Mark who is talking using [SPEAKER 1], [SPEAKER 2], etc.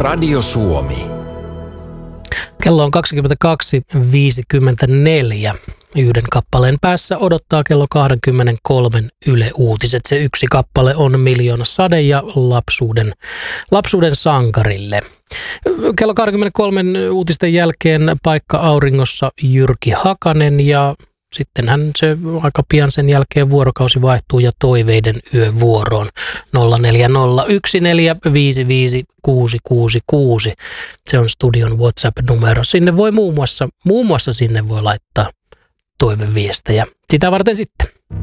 [SPEAKER 1] Radio Suomi.
[SPEAKER 2] Kello on 22.54. Yhden kappaleen päässä odottaa kello 23 Yle Uutiset. Se yksi kappale on Miljoona sade ja lapsuuden sankarille. Kello 23 uutisten jälkeen paikka auringossa Jyrki Hakanen ja sittenhän se aika pian sen jälkeen vuorokausi vaihtuu ja toiveiden yövuoroon 0401455666. Se on studion WhatsApp-numero. Sinne voi muun muassa sinne voi laittaa toiveviestejä. Sitä varten sitten.